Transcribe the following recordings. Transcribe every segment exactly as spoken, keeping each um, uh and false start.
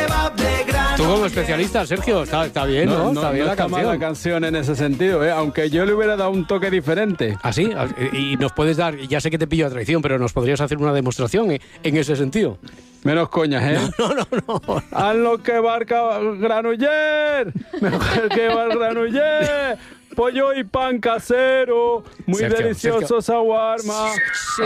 Tú como especialista, Sergio, está, está bien, ¿no? No, está no, bien no la está canción. mal la canción en ese sentido, ¿eh? Aunque yo le hubiera dado un toque diferente. ¿Ah, sí? Y nos puedes dar, ya sé que te pillo a traición, pero nos podrías hacer una demostración en ese sentido. Menos coñas, ¿eh? No, no, no. no. Haz lo que barca Granoller, mejor que va Granoller. Pollo y pan casero, muy Sergio, delicioso shawarma. Sí.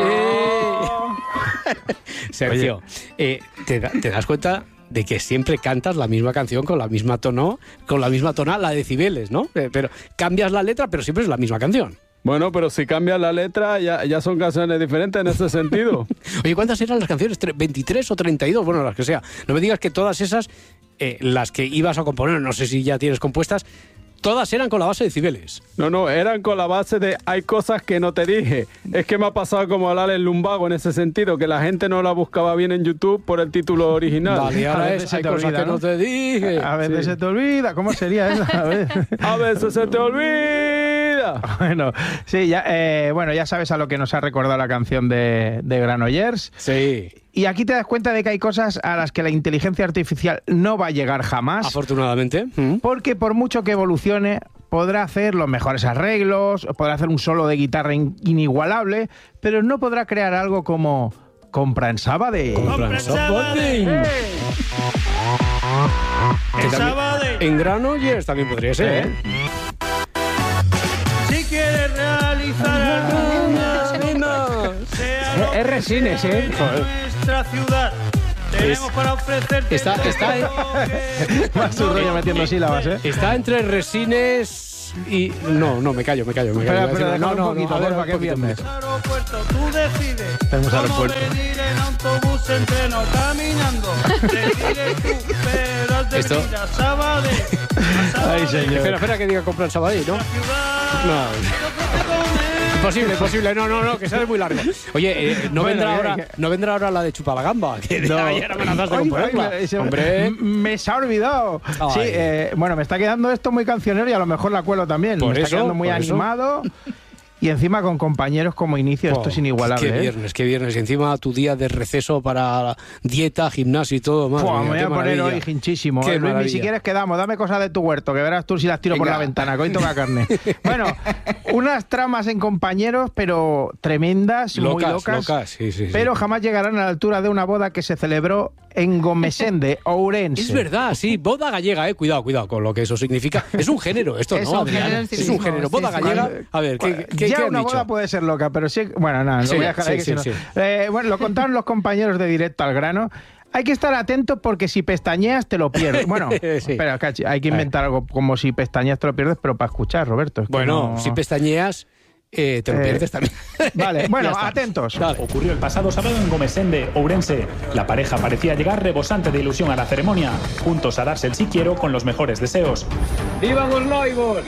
Sergio, eh, ¿te, da- ¿te das cuenta de que siempre cantas la misma canción con la misma tono, con la misma tonal, la decibeles, ¿no? Eh, Pero cambias la letra, pero siempre es la misma canción. Bueno, pero si cambia la letra, ya, ya son canciones diferentes en ese sentido. Oye, ¿cuántas eran las canciones? Tre- ¿veintitrés o treinta y dos? Bueno, las que sea. No me digas que todas esas, eh, las que ibas a componer, no sé si ya tienes compuestas, todas eran con la base de decibeles. No, no, eran con la base de hay cosas que no te dije. Es que me ha pasado como al Alex Lumbago en ese sentido, que la gente no la buscaba bien en YouTube por el título original. Vale, A ahora veces es, se hay te cosas olvida, que no ¿no? te dije. A veces Sí. se te olvida. ¿Cómo sería eso? A ver. A veces se te olvida. Bueno, sí, ya, eh, bueno, ya sabes a lo que nos ha recordado la canción de, de Granollers. Sí, Y aquí te das cuenta de que hay cosas a las que la inteligencia artificial no va a llegar jamás. afortunadamente. ¿Mm? Porque por mucho que evolucione, podrá hacer los mejores arreglos, podrá hacer un solo de guitarra in- inigualable, pero no podrá crear algo como Compra en Sabadell. Compran Sabadell. Que también- En Granollers también podría ser, ¿eh? Si quieres realizar alguna, sea Es resines, ¿eh? nuestra ciudad. Tenemos Es- para ofrecerte. Está, está, Más su rollo metiendo sílabas, ¿eh? está entre resines y... No, no, me callo, me callo. Me callo. Espera, Iba a espera, decir- déjame un poquito, a ver, porfa, un ¿qué poquito, viernes? Aeropuerto, tú decides. Tenemos cómo aeropuerto. venir en autobús, en tren o caminando. Decides tú, pero has de Esto- venir a Sabadell. A Sabadell, Ay, señor. Espera, espera que diga comprar Sabadell, ¿no? la ciudad. No. Imposible, imposible. No, no, no, que sale muy largo. Oye, eh, no, Bueno, vendrá que- ahora, que- no vendrá ahora la de Chupalagamba, que de No. ayer amenazaste Ay, con ponerla. ay, se- Hombre, m- me se ha olvidado. Ay. Sí, eh, bueno, me está quedando esto muy cancionero y a lo mejor la cuelo también. Por me está eso, quedando muy por eso. animado. Y encima con compañeros como inicio, esto oh, es inigualable. Qué ¿eh? viernes, qué viernes. Y encima tu día de receso para dieta, gimnasio y todo. Madre Buah, mía, me voy qué a poner maravilla. hoy hinchísimo. Qué Eh, Luis, ni maravilla. si quieres quedamos, dame cosas de tu huerto, que verás tú si las tiro por Venga. la ventana, que hoy toca carne. Bueno, unas tramas en compañeros, pero tremendas, muy Locas, locas. locas, sí, sí, sí. Pero jamás llegarán a la altura de una boda que se celebró en Gomesende, Ourense. Es verdad, sí, boda gallega, eh. Cuidado, cuidado con lo que eso significa. Es un género esto, Es ¿no, un Adrián? género, Es sí, un sí, género. sí, Boda sí. gallega. A ver, ¿qué, qué, ya qué han una dicho? boda puede ser loca, pero sí... Bueno, nada, Sí, lo voy a dejar sí, ahí, que sí, si no- sí. Eh, bueno, lo contaron los compañeros de Directo al Grano. Hay que estar atento porque si pestañeas te lo pierdes. Bueno, Sí. espera, cachi, hay que inventar algo como si pestañeas te lo pierdes, pero para escuchar, Roberto. es que Bueno, no- si pestañeas, eh, te lo Eh, pierdes también. Vale, bueno, Ya está. atentos. Dale. Ocurrió el pasado sábado en Gomesende, Ourense. La pareja parecía llegar rebosante de ilusión a la ceremonia, juntos a darse el sí quiero con los mejores deseos. ¡Viva los noivos!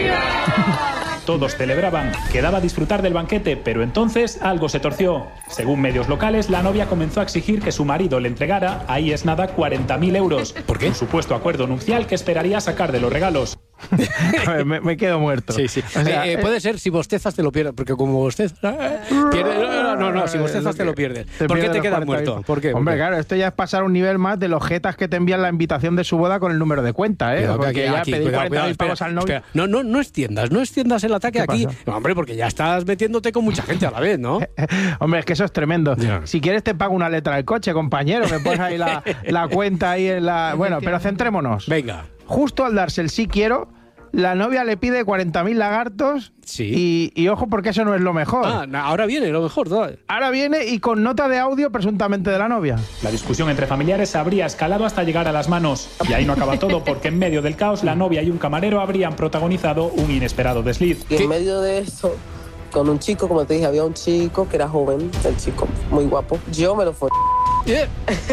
Todos celebraban, quedaba disfrutar del banquete, pero entonces algo se torció. Según medios locales, la novia comenzó a exigir que su marido le entregara, ahí es nada, cuarenta mil euros. ¿Por qué? Un supuesto acuerdo nupcial que esperaría sacar de los regalos. A ver, me, me quedo muerto. Sí, sí. O sea, Eh, eh, puede ser si bostezas te lo pierdes, porque como bostezas... eh, pierdes- no, no, no, si bostezas te lo pierdes. ¿Por qué pierdes te los quedas cuarenta muerto? mil. ¿Por qué? ¿Por Hombre, qué? claro, esto ya es pasar un nivel más de los jetas que te envían la invitación de su boda con el número de cuenta, ¿eh? Cuidado, que Porque aquí- ya aquí, pedir cuidado, cuarenta cuidado, mil pavos espera, al novio. espera. No, no, no extiendas, no extiendas el ataque ¿Qué aquí. pasa? No, hombre, porque ya estás metiéndote con mucha gente a la vez, ¿no? Hombre, es que eso es tremendo. Ya. Si quieres te pago una letra del coche, compañero, me pones ahí la, la cuenta ahí en la... Bueno, pero centrémonos. Venga. Justo al darse el sí quiero, la novia le pide cuarenta mil lagartos Sí. y, y ojo porque eso no es lo mejor. Ah, na- ahora viene lo mejor. todavía. Ahora viene y con nota de audio presuntamente de la novia. La discusión entre familiares habría escalado hasta llegar a las manos. Y ahí no acaba todo, porque en medio del caos, la novia y un camarero habrían protagonizado un inesperado desliz. Y ¿Qué? en medio de eso, con un chico, como te dije, había un chico que era joven, el chico muy guapo. Yo me lo fui Eh,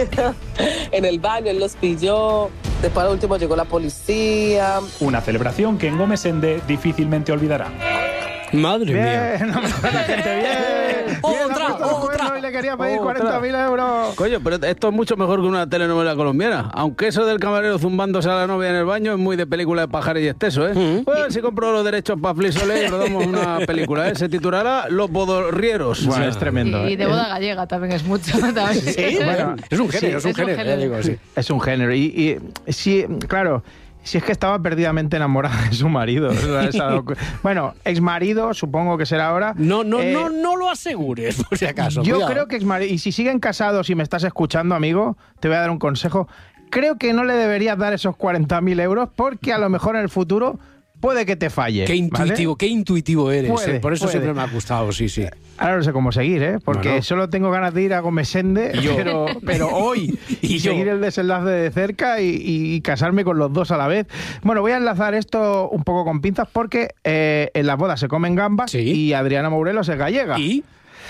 en el baño, él los pilló. Después al último llegó la policía. Una celebración que en Gomesende difícilmente olvidará. Madre mía. Bien, no me jodas, la gente, bien. Bien, Otra, ha puesto los otra, cuernos y le quería pedir Otra. cuarenta mil euros. Coño, pero esto es mucho mejor que una telenovela colombiana. Aunque eso del camarero zumbándose a la novia en el baño es muy de película de pájaros y exceso, ¿eh? Pues si compro los derechos para Flisole y rodamos una película, ¿eh? Se titulará Los Bodorrieros. Bueno, es tremendo. Y ¿eh? de boda gallega también es mucho. También. Sí, bueno, es un género, Sí, es un género, ya digo, sí. Es un género. Y, y sí, claro, si es que estaba perdidamente enamorada de su marido. O sea, se ha dado cu- bueno, exmarido, supongo que será ahora. No, no, Eh, no, no lo asegures, por si acaso. Yo cuidado. creo que exmarido. Y si siguen casados y me estás escuchando, amigo, te voy a dar un consejo. Creo que no le deberías dar esos cuarenta mil euros porque a lo mejor en el futuro puede que te falle. Qué intuitivo, ¿vale? qué intuitivo eres. Puede, eh. Por eso puede. siempre me ha gustado, sí, sí. Ahora no sé cómo seguir, ¿eh? Porque Bueno. solo tengo ganas de ir a Gomesende, Yo. pero, pero hoy. Y y yo. seguir el desenlace de cerca y, y casarme con los dos a la vez. Bueno, voy a enlazar esto un poco con pinzas porque eh, en las bodas se comen gambas Sí. y Adriana Morelos es gallega. ¿Y?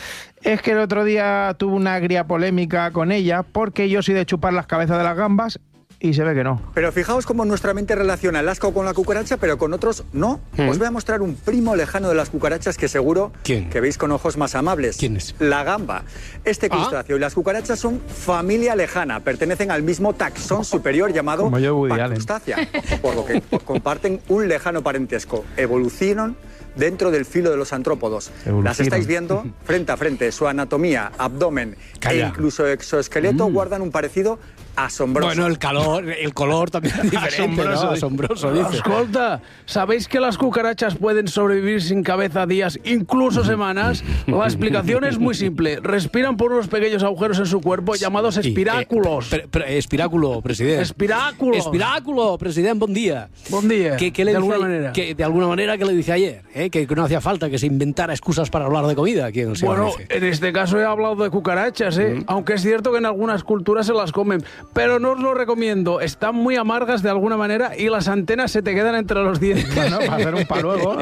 Es que el otro día tuve una agria polémica con ella porque yo soy de chupar las cabezas de las gambas y se ve que no. Pero fijaos cómo nuestra mente relaciona el asco con la cucaracha, pero con otros no. ¿Mm? Os voy a mostrar un primo lejano de las cucarachas que seguro ¿Quién? que veis con ojos más amables. ¿Quién es? La gamba. Este Ah. crustáceo y las cucarachas son familia lejana, pertenecen al mismo taxón superior llamado Como yo, Woody Allen. Pacrustácea, por lo que comparten un lejano parentesco. Evolucionan dentro del filo de los antrópodos. Las Evolucionan. estáis viendo frente a frente. Su anatomía, abdomen Calla. e incluso exoesqueleto guardan un parecido asombroso. Bueno, el calor, el color también es diferente, Asombroso. ¿no? Asombroso, dice. Escolta, ¿sabéis que las cucarachas pueden sobrevivir sin cabeza días, incluso semanas? La explicación es muy simple. Respiran por unos pequeños agujeros en su cuerpo llamados Sí, espiráculos. eh, pre- pre- espiráculo, presidente. Espiráculos. Espiráculo, presidente, buen día. Buen día. ¿Qué, qué le de dice alguna ayer? manera. Que, de alguna manera, ¿qué le dice ayer? ¿Eh? Que, que no hacía falta que se inventara excusas para hablar de comida. ¿Quién se Bueno, dice? en este caso he hablado de cucarachas, ¿eh? Aunque es cierto que en algunas culturas se las comen. Pero no os lo recomiendo. Están muy amargas de alguna manera y las antenas se te quedan entre los dientes. Bueno, para hacer un paluego.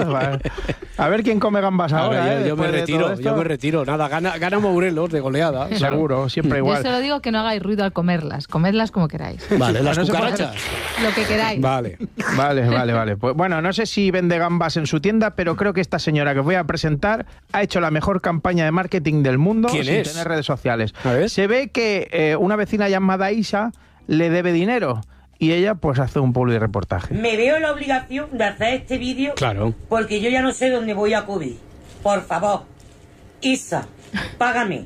A ver quién come gambas ahora. Ahora, yo, ¿eh? yo me Después de retiro, todo esto. yo me retiro. Nada, gana, gana Morelos de goleada. Seguro, siempre Yo igual. solo digo que no hagáis ruido al comerlas. Comedlas como queráis. Vale, las No se puede cucarachas. Lo que queráis. Vale. Vale, vale, vale. Pues bueno, no sé si vende gambas en su tienda, pero creo que esta señora que os voy a presentar ha hecho la mejor campaña de marketing del mundo ¿Quién sin es? tener redes sociales. A ver. Se ve que eh, una vecina llamada Isa le debe dinero y ella pues hace un publi reportaje. Me veo en la obligación de hacer este vídeo Claro. porque yo ya no sé dónde voy a acudir. Por favor, Isa, págame.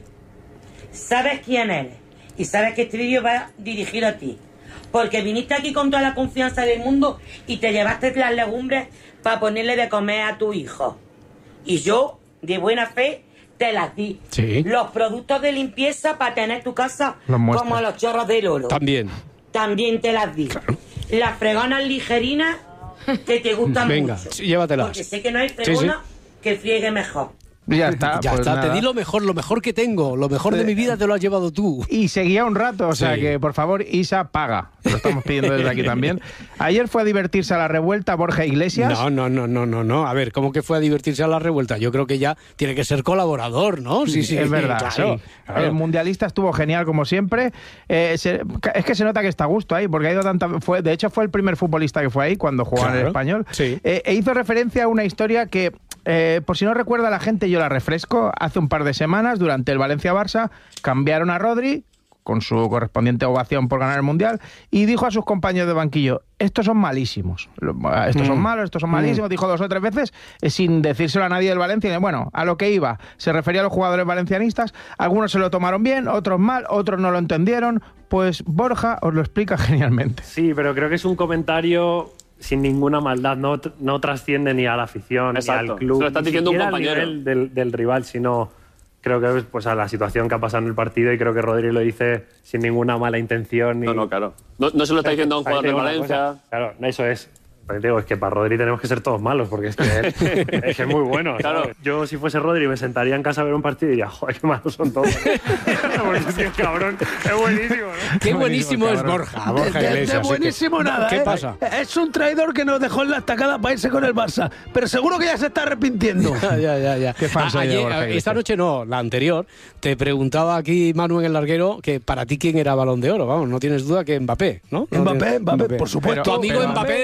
Sabes quién eres y sabes que este vídeo va dirigido a ti. Porque viniste aquí con toda la confianza del mundo y te llevaste las legumbres para ponerle de comer a tu hijo. Y yo, de buena fe, te las di. Sí. Los productos de limpieza para tener tu casa Los muestras. como los chorros del oro. También. También te las di. Las fregonas ligerinas que te gustan Venga, mucho. sí, llévatelas. Porque sé que no hay Sí, fregona que friegue mejor. Ya está. Ya pues está, nada. te di lo mejor, lo mejor que tengo. Lo mejor de mi vida te lo has llevado tú. Y seguía un rato, o sea Sí. que por favor, Isa, paga. Lo estamos pidiendo desde aquí también. Ayer fue a divertirse a la revuelta Borja Iglesias. No, no, no, no, no, no. A ver, ¿cómo que fue a divertirse a la revuelta? Yo creo que ya tiene que ser colaborador, ¿no? Sí, sí. es verdad, claro, sí. claro. El mundialista estuvo genial como siempre. Eh, se- es que se nota que está a gusto ahí, porque ha ido tanta. Fue, de hecho, fue el primer futbolista que fue ahí cuando jugaba en el Claro, español. sí. Eh, e hizo referencia a una historia que, eh, por si no recuerda la gente, yo la refresco. Hace un par de semanas, durante el Valencia-Barça, cambiaron a Rodri con su correspondiente ovación por ganar el Mundial, y dijo a sus compañeros de banquillo, estos son malísimos, Lo- estos son Mm. malos, estos son malísimos, dijo dos o tres veces, eh, sin decírselo a nadie del Valencia, y bueno, a lo que iba, se refería a los jugadores valencianistas, algunos se lo tomaron bien, otros mal, otros no lo entendieron, pues Borja os lo explica genialmente. Sí, pero creo que es un comentario sin ninguna maldad, no, tr- no trasciende ni a la afición, Exacto. ni al club, Se lo estás ni diciendo un siquiera compañero. al nivel del, del rival, sino creo que pues a la situación que ha pasado en el partido, y creo que Rodri lo dice sin ninguna mala intención. Ni... No, no, claro. No, no se lo está diciendo a un También jugador de te digo una Valencia. cosa, Claro, no, eso es. Pero te digo, es que para Rodri tenemos que ser todos malos, porque es que él es, que es muy bueno. Claro. ¿sabes? Yo, si fuese Rodri, me sentaría en casa a ver un partido y diría, joder, qué malos son todos. Porque es que el cabrón es buenísimo, ¿no? Qué buenísimo es cabrón. Borja, Borja De- de, Iglesias. de buenísimo nada, ¿Qué ¿eh? pasa? Es un traidor que nos dejó en la estacada para irse con el Barça, pero seguro que ya se está arrepintiendo. Ya, ya, ya, ya. Qué fan A- soy de ayer- Borja Iglesias. esta noche no, la anterior, te preguntaba aquí Manu en el larguero que para ti quién era Balón de Oro. Vamos, no tienes duda que Mbappé, ¿no? No Mbappé, tienes- Mbappé, por supuesto. Tu amigo Pero- Mbappé de toda la vida.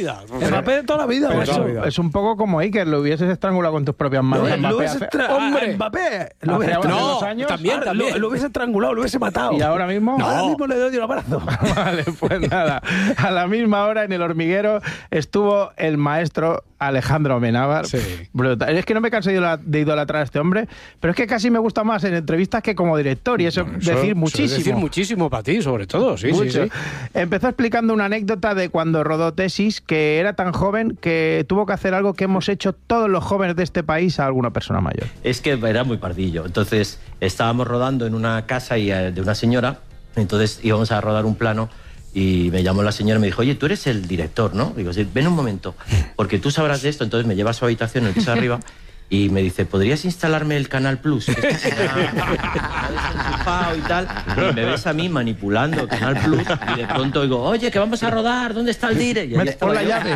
vida. Mbappé de toda la vida. Pero macho. eso, toda la vida. es un poco como Iker, lo hubieses estrangulado con tus propias Lo, manos. lo Mbappé hubiese hace- tra- ¡Hombre! a Mbappé. Lo Hace hubiese, hace No, unos años. también, Ah, también. Lo, lo hubiese estrangulado, lo hubiese matado. ¿Y ahora mismo? Ahora mismo le doy un abrazo. Vale, pues nada. A la misma hora en El Hormiguero estuvo el maestro Alejandro Amenábar. Sí. Brutal. Es que no me canso de idola- de idolatrar a este hombre, pero es que casi me gusta más en entrevistas que como director, y eso, Eso- decir eso es muchísimo. decir muchísimo para ti, sobre todo, sí, sí, Mucho. sí. Empezó explicando una anécdota de cuando rodó Tesis, que era tan joven que tuvo que hacer algo que hemos hecho todos los jóvenes de este país a alguna persona mayor. Es que era muy pardillo. Entonces estábamos rodando en una casa y, eh, de una señora, entonces íbamos a rodar un plano y me llamó la señora y me dijo, oye, tú eres el director, ¿no? Digo, sí, ven un momento, porque tú sabrás de esto. Entonces me lleva a su habitación en el piso de arriba y me dice, ¿podrías instalarme el Canal Plus? Que está desenchufado y tal. Y me ves a mí manipulando el Canal Plus y de pronto digo, oye, que vamos a rodar, ¿dónde está el dire? Y ahí Mete- estaba pon la yo. llave.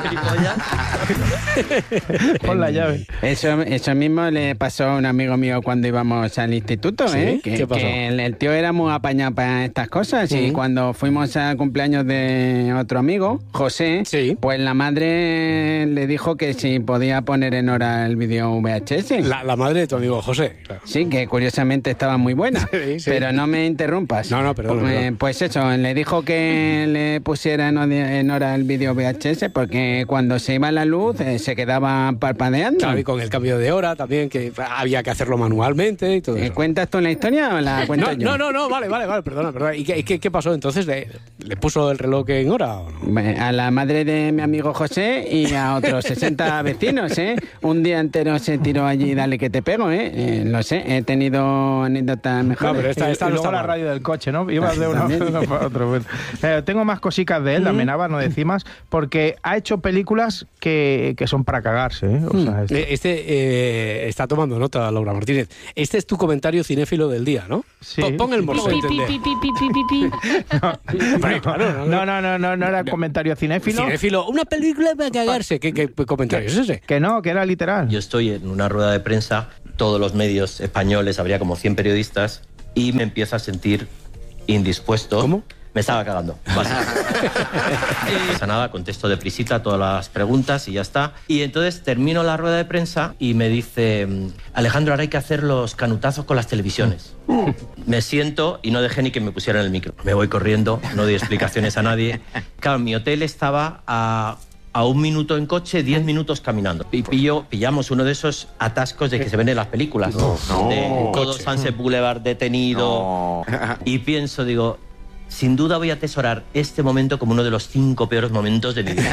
Pon la llave. Eso, eso mismo le pasó a un amigo mío cuando íbamos al instituto, ¿Sí? ¿eh? Que, ¿Qué pasó? que el, el tío era muy apañado para estas cosas. Y Mm. cuando fuimos al cumpleaños de otro amigo, José, Sí. pues la madre le dijo que si podía poner en hora el vídeo V H S. La, la madre de tu amigo José. Claro. Sí, que curiosamente estaba muy buena. Sí, sí. Pero no me interrumpas. No, no, perdón, Pues, perdón. pues eso, le dijo que le pusiera en, odi- en hora el vídeo V H S porque cuando se iba la luz eh, se quedaba parpadeando. Claro, y con el cambio de hora también, que había que hacerlo manualmente y todo ¿Eh, eso. ¿Cuentas tú la historia o la cuento No, yo? no, no, no, vale, vale, vale, perdona, perdona. ¿Y qué, qué, qué pasó entonces? ¿Le, le puso el reloj en hora o no? A la madre de mi amigo José y a otros sesenta vecinos, ¿eh? Un día entero se tiró allí, dale que te pego, ¿eh? Eh, lo sé, he tenido anécdotas mejores. No, pero esta, Y- esta y no luego está la mal. radio del coche, ¿no? Ibas de uno, También. uno para otro. Bueno. Eh, tengo más cositas de él, de Amenábar, no decir más, porque ha hecho películas que, que son para cagarse, ¿eh? O sea, es- Eh, Este eh, está tomando nota, Laura Martínez. Este es tu comentario cinéfilo del día, ¿no? Sí. Pon, pon el Sí. morso Pi, de pi, entender. pi, pi, pi, pi, pi. Hombre, claro, no, no, no, no, no era comentario cinéfilo. Cinéfilo, una película para cagarse. ¿Qué, qué comentario es ese? Que no, que era literal. Yo estoy en una rueda de prensa, todos los medios españoles, habría como cien periodistas, y me empiezo a sentir indispuesto. ¿Cómo? Me estaba cagando. básicamente. No pasa nada, contesto deprisita todas las preguntas y ya está. Y entonces termino la rueda de prensa y me dice, Alejandro, ahora hay que hacer los canutazos con las televisiones. Me siento y no dejé ni que me pusieran el micro. Me voy corriendo, no doy explicaciones a nadie. Claro, mi hotel estaba a... a un minuto en coche, diez minutos caminando. Y pillo, pillamos uno de esos atascos de que se ven en las películas. No, no. De todo Coche. Sunset Boulevard detenido. Y pienso, digo, sin duda voy a atesorar este momento como uno de los cinco peores momentos de mi vida.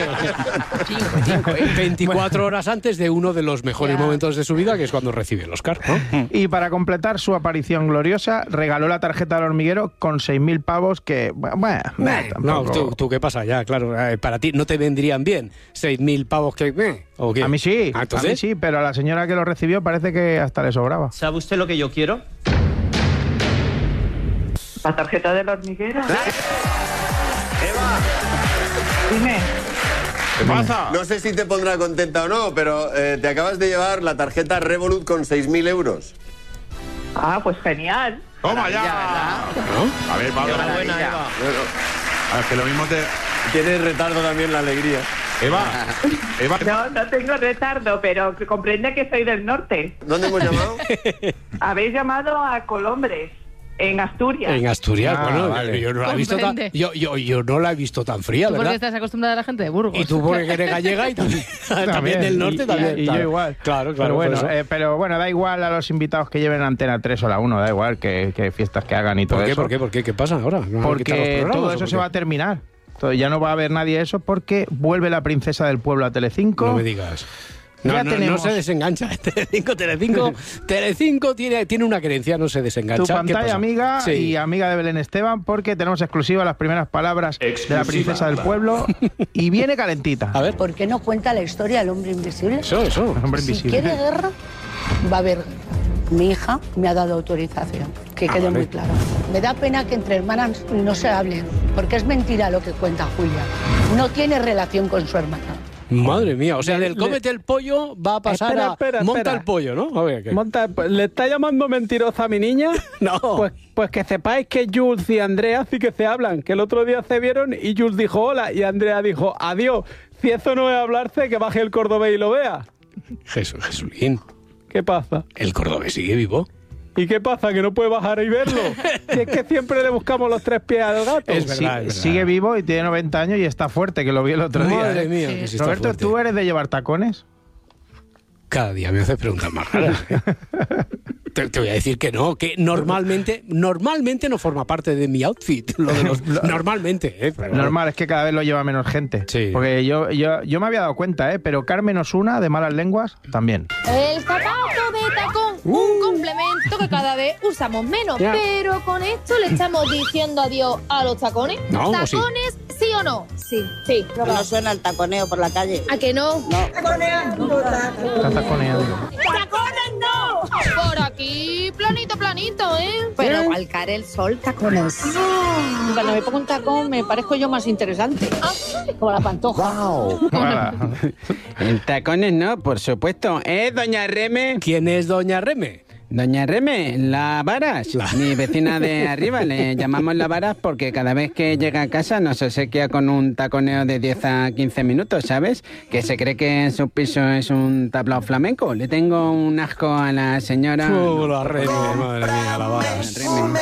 veinticuatro horas antes de uno de los mejores Ya. momentos de su vida, que es cuando recibe el Oscar, ¿no? Y para completar su aparición gloriosa, regaló la tarjeta del hormiguero con seis mil pavos que, bueno, bueno, No, tampoco- tú, tú, ¿qué pasa ya? Claro, eh, para ti no te vendrían bien seis mil pavos que... eh, ¿o qué? A mí sí, Ah, a ¿entonces? mí sí, pero a la señora que lo recibió parece que hasta le sobraba. ¿Sabe usted lo que yo quiero? ¿La tarjeta del hormiguero? Dime. ¿Qué pasa? No sé si te pondrá contenta o no, pero eh, te acabas de llevar la tarjeta Revolut con seis mil euros. Ah, pues genial. ¡Toma ya! A ver, Pablo. Enhorabuena, Eva. A ver, que lo mismo te... Tienes retardo también la alegría. Eva, Eva... No, no tengo retardo, pero comprende que soy del norte. ¿Dónde hemos llamado? Habéis llamado a Colombres, en Asturias. En Asturias, Ah, bueno, vale. yo, yo no la he visto tan, Comprende. yo, yo, yo no la he visto tan fría, Tú porque ¿verdad? estás acostumbrada a la gente de Burgos. Y tú porque eres gallega y también, también del norte y, también. y- y claro. yo igual. Claro, claro. Pero bueno, por eso. eh, pero bueno, da igual a los invitados que lleven Antena tres o la uno, da igual que, que fiestas que hagan y todo ¿Por qué, eso. por qué, por qué? ¿Qué pasa ahora? ¿No van a quitar los Porque programas todo o eso por se qué? va a terminar. Entonces ya no va a haber nadie eso porque vuelve la princesa del pueblo a Telecinco. No me digas. No, Ya no, tenemos- no se desengancha. Telecinco, Telecinco, Telecinco tiene, tiene una creencia, no se desengancha. Tu ¿Qué pantalla pasa? amiga Sí. y amiga de Belén Esteban, porque tenemos exclusiva las primeras palabras de la princesa del pueblo y viene calentita. A ver. ¿Por qué no cuenta la historia del hombre invisible? Eso, eso. Hombre Si invisible. quiere guerra, va a haber guerra. Mi hija me ha dado autorización, que Ah, quede vale. muy claro. Me da pena que entre hermanas no se hablen, porque es mentira lo que cuenta Julia. No tiene relación con su hermana. Madre mía, o sea, del cómete el pollo va a pasar Espera, a espera, monta espera. el pollo, ¿no? A ver, ¿qué? Monta- ¿Le está llamando mentirosa a mi niña? No. Pues, pues que sepáis que Jules y Andrea sí que se hablan, que el otro día se vieron y Jules dijo hola y Andrea dijo adiós. Si eso no es hablarse, que baje el cordobés y lo vea. Jesús, Jesulín. ¿Qué pasa? ¿El cordobés sigue vivo? ¿Y qué pasa? ¿Que no puede bajar y verlo? Si es que siempre le buscamos los tres pies al gato. Es verdad, Sí, es verdad. sigue vivo y tiene noventa años y está fuerte, que lo vi el otro día. Madre ¿eh? mía, que sí está Roberto, fuerte. ¿tú eres de llevar tacones? Cada día me haces preguntas más raras. ¿eh? te, te voy a decir que no, que normalmente normalmente no forma parte de mi outfit. Lo de los, normalmente, ¿eh? Pero- Normal, es que cada vez lo lleva menos gente. Sí. Porque yo, yo, yo me había dado cuenta, ¿eh? Pero Carmen Osuna, de Malas Lenguas, también. El zapato de tacón, un complemento que cada vez usamos menos. Ya. Pero con esto le estamos diciendo adiós a los tacones. No, ¿o sí? ¿Tacones sí o no? Sí. Sí. No suena el taconeo por la calle. ¿A que no? No. Está taconeando. ¡Tacones no! Por aquí, planito, planito, ¿eh? Pero al caer el sol, tacones. Cuando me pongo un tacón me parezco yo más interesante. Como la pantoja. En tacones no, por supuesto. ¿Eh, doña Reme? ¿Quién es doña Reme? Doña Reme, la Varas, mi vecina de arriba. Le llamamos la Varas porque cada vez que llega a casa nos obsequia con un taconeo de diez a quince minutos, ¿sabes? Que se cree que su piso es un tablao flamenco. Le tengo un asco a la señora... Oh, la Reme, madre mía, la Varas.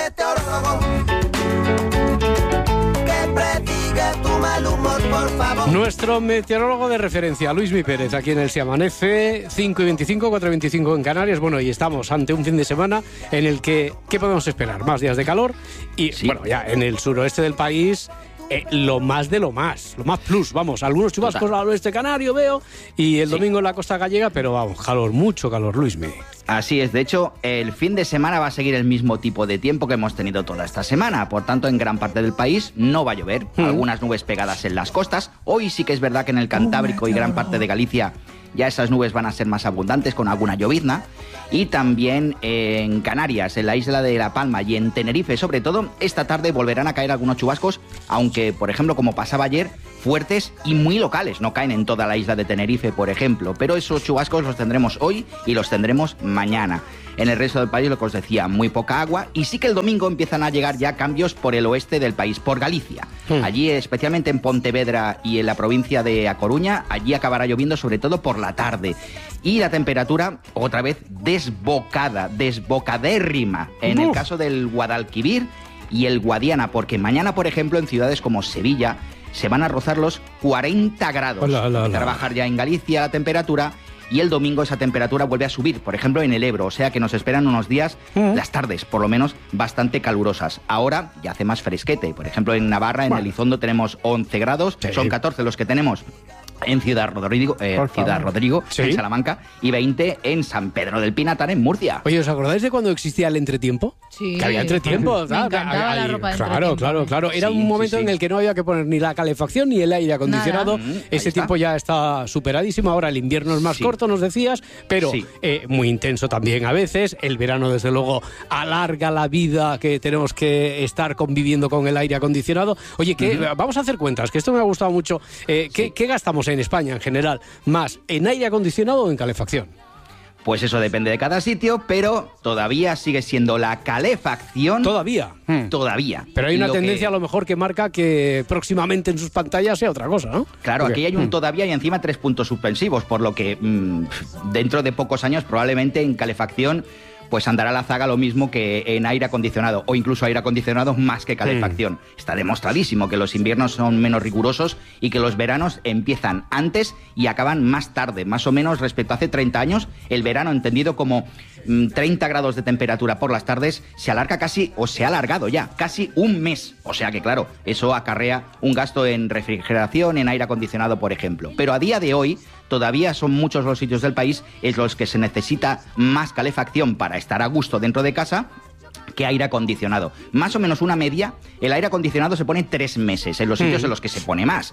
Nuestro meteorólogo de referencia, Luismi Pérez, aquí en el Se Amanece, cinco y veinticinco, cuatro y veinticinco en Canarias. Bueno, y estamos ante un fin de semana en el que, ¿qué podemos esperar? Más días de calor y, bueno, ya en el suroeste del país... Eh, lo más de lo más, lo más plus, vamos, algunos chubascos al oeste canario veo y el domingo en la costa gallega, pero vamos, calor, mucho calor, Luismi. Así es, de hecho, el fin de semana va a seguir el mismo tipo de tiempo que hemos tenido toda esta semana, por tanto, en gran parte del país no va a llover, Mm. algunas nubes pegadas en las costas, hoy sí que es verdad que en el Cantábrico y gran parte de Galicia ya esas nubes van a ser más abundantes con alguna llovizna, y también en Canarias, en la isla de La Palma y en Tenerife, sobre todo, esta tarde volverán a caer algunos chubascos, aunque, por ejemplo, como pasaba ayer, fuertes y muy locales. No caen en toda la isla de Tenerife, por ejemplo, pero esos chubascos los tendremos hoy y los tendremos mañana. En el resto del país, lo que os decía, muy poca agua, y sí que el domingo empiezan a llegar ya cambios por el oeste del país, por Galicia. Hmm. Allí, especialmente en Pontevedra y en la provincia de A Coruña, allí acabará lloviendo sobre todo por la tarde. Y la temperatura, otra vez, desbocada, desbocadérrima, en el Uf. caso del Guadalquivir y el Guadiana, porque mañana, por ejemplo, en ciudades como Sevilla, se van a rozar los cuarenta grados. Hola, hola, Empezará hola. a bajar ya en Galicia la temperatura y el domingo esa temperatura vuelve a subir, por ejemplo en el Ebro, o sea que nos esperan unos días, las tardes por lo menos, bastante calurosas. Ahora ya hace más fresquete, por ejemplo en Navarra, en Bueno. Elizondo tenemos once grados, Sí. son catorce los que tenemos en Ciudad Rodrigo, eh, Por Ciudad favor. Rodrigo Sí. en Salamanca, y veinte en San Pedro del Pinatar, en Murcia. Oye, ¿os acordáis de cuando existía el entretiempo? Sí. Que había entretiempo. Me ¿verdad? encantaba la Ahí- ropa de Claro, entretiempo. claro, claro. Era Sí, un sí, momento sí. en el que no había que poner ni la calefacción ni el aire acondicionado. Nada. Mm, ahí Ese está. tiempo ya está superadísimo. Ahora el invierno es más Sí. corto, nos decías, pero Sí. eh, muy intenso también a veces. El verano, desde luego, alarga la vida que tenemos que estar conviviendo con el aire acondicionado. Oye, que vamos a hacer cuentas, que esto me ha gustado mucho. Eh, ¿qué, ¿Qué gastamos en España en general? ¿Más en aire acondicionado o en calefacción? Pues eso depende de cada sitio, pero todavía sigue siendo la calefacción. Todavía. Todavía. Pero hay una Lo que- tendencia a lo mejor que marca que próximamente en sus pantallas sea otra cosa, ¿no? Claro, Porque- aquí hay un Mm. todavía y encima tres puntos suspensivos, por lo que mm, dentro de pocos años probablemente en calefacción pues andará la zaga lo mismo que en aire acondicionado, o incluso aire acondicionado más que calefacción. Está demostradísimo que los inviernos son menos rigurosos y que los veranos empiezan antes y acaban más tarde, más o menos respecto a hace treinta años, el verano entendido como mm, treinta grados de temperatura por las tardes se alarga casi, o se ha alargado ya, casi un mes. O sea que claro, eso acarrea un gasto en refrigeración, en aire acondicionado, por ejemplo. Pero a día de hoy todavía son muchos los sitios del país en los que se necesita más calefacción para estar a gusto dentro de casa que aire acondicionado. Más o menos una media, el aire acondicionado se pone tres meses en los sitios Mm. en los que se pone más.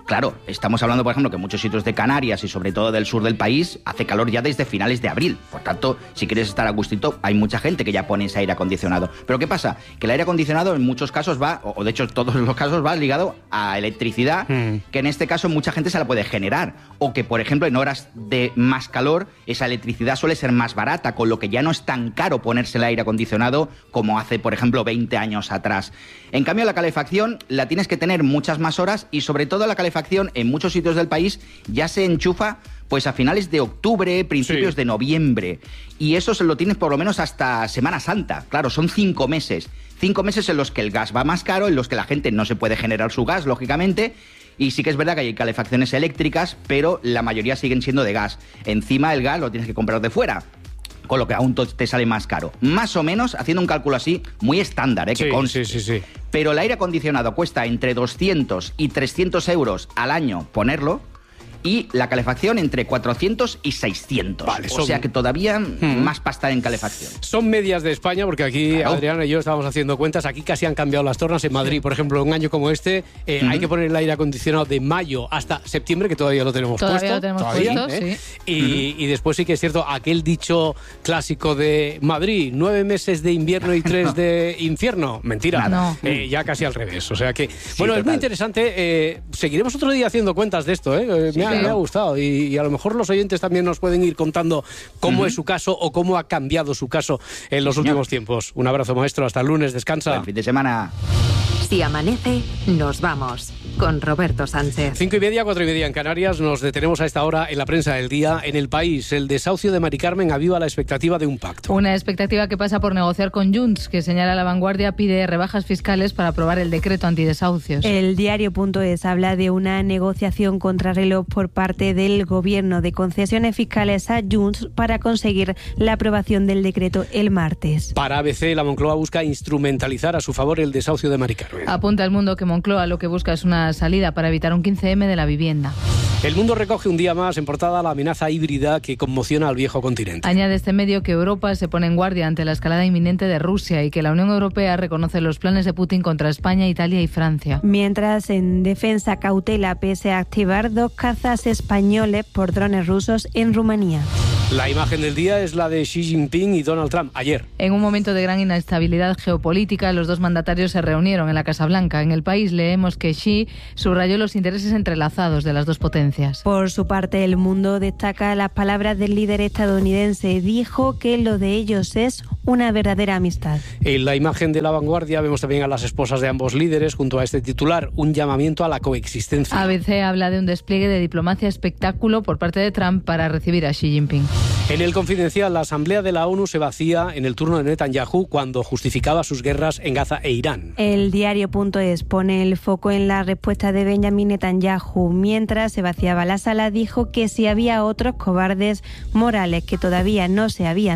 Claro, estamos hablando, por ejemplo, que en muchos sitios de Canarias y sobre todo del sur del país hace calor ya desde finales de abril. Por tanto, si quieres estar a gustito, hay mucha gente que ya pone ese aire acondicionado. Pero ¿qué pasa? Que el aire acondicionado en muchos casos va, o de hecho en todos los casos va ligado a electricidad, mm. que en este caso mucha gente se la puede generar. O que, por ejemplo, en horas de más calor, esa electricidad suele ser más barata, con lo que ya no es tan caro ponerse el aire acondicionado como hace, por ejemplo, veinte años atrás. En cambio, la calefacción la tienes que tener muchas más horas y sobre todo la calefacción en muchos sitios del país ya se enchufa pues a finales de octubre, principios sí. de noviembre. Y eso se lo tienes por lo menos hasta Semana Santa. Claro, son cinco meses. Cinco meses en los que el gas va más caro, en los que la gente no se puede generar su gas, lógicamente. Y sí que es verdad que hay calefacciones eléctricas, pero la mayoría siguen siendo de gas. Encima el gas lo tienes que comprar de fuera, con lo que aún te sale más caro. Más o menos, haciendo un cálculo así, muy estándar, ¿eh? Que sí, conste. sí, sí, sí. Pero el aire acondicionado cuesta entre doscientos y trescientos euros al año ponerlo, y la calefacción entre cuatrocientos y seiscientos. Vale, son... O sea que todavía hmm. más pasta en calefacción. Son medias de España, porque aquí claro. Adriana y yo estábamos haciendo cuentas. Aquí casi han cambiado las tornas. En Madrid, por ejemplo, un año como este, eh, hmm. hay que poner el aire acondicionado de mayo hasta septiembre, que todavía lo tenemos todavía puesto. Lo tenemos todavía, puesto, ¿eh? sí. Y, hmm. y después sí que es cierto, aquel dicho clásico de Madrid, nueve meses de invierno y tres no. de infierno. Mentira. No. Eh, ya casi al revés. O sea que, sí, bueno, total. Es muy interesante. Eh, seguiremos otro día haciendo cuentas de esto. ¿eh? Sí, me, ha, claro. me ha gustado. Y Y, y a lo mejor los oyentes también nos pueden ir contando cómo uh-huh. es su caso o cómo ha cambiado su caso en los últimos tiempos. Un abrazo, maestro. Hasta el lunes. Descansa. Buen fin de semana. Si amanece, nos vamos. Con Roberto Sánchez. Cinco y media, cuatro y media en Canarias. Nos detenemos a esta hora en la prensa del día. En El País, el desahucio de Mari Carmen aviva la expectativa de un pacto. Una expectativa que pasa por negociar con Junts, que señala La Vanguardia, pide rebajas fiscales para aprobar el decreto antidesahucios. El diario.es habla de una negociación contrarreloj por parte del Gobierno de concesiones fiscales a Junts para conseguir la aprobación del decreto el martes. Para A B C, la Moncloa busca instrumentalizar a su favor el desahucio de Mari Carmen. Apunta El Mundo que Moncloa lo que busca es una salida para evitar un quince eme de la vivienda. El Mundo recoge un día más en portada la amenaza híbrida que conmociona al viejo continente. Añade este medio que Europa se pone en guardia ante la escalada inminente de Rusia y que la Unión Europea reconoce los planes de Putin contra España, Italia y Francia. Mientras, en defensa cautela pese a activar dos cazas españoles por drones rusos en Rumanía. La imagen del día es la de Xi Jinping y Donald Trump ayer. En un momento de gran inestabilidad geopolítica, los dos mandatarios se reunieron en la Casa Blanca. En El País leemos que Xi subrayó los intereses entrelazados de las dos potencias. Por su parte, El Mundo destaca las palabras del líder estadounidense. Dijo que lo de ellos es una verdadera amistad. En la imagen de La Vanguardia vemos también a las esposas de ambos líderes junto a este titular, un llamamiento a la coexistencia. A B C habla de un despliegue de diplomacia espectáculo por parte de Trump para recibir a Xi Jinping. En El Confidencial, la Asamblea de la ONU se vacía en el turno de Netanyahu cuando justificaba sus guerras en Gaza e Irán. El diario.es pone el foco en la respuesta de Benjamin Netanyahu. Mientras se vaciaba la sala, dijo que si había otros cobardes morales que todavía no se habían